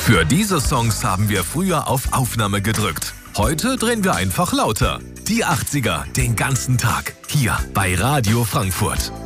Für diese Songs haben wir früher auf Aufnahme gedrückt. Heute drehen wir einfach lauter. Die 80er, den ganzen Tag. Hier bei Radio Frankfurt.